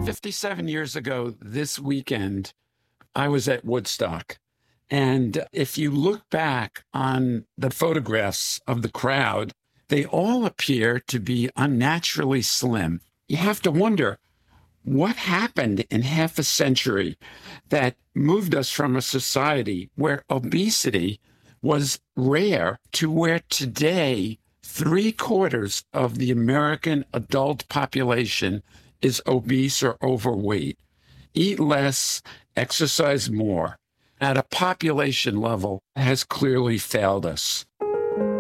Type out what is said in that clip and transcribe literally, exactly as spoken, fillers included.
fifty-seven years ago this weekend, I was at Woodstock. And if you look back on the photographs of the crowd, they all appear to be unnaturally slim. You have to wonder what happened in half a century that moved us from a society where obesity was rare to where today three quarters of the American adult population is obese or overweight. Eat less, exercise more. At a population level has clearly failed us.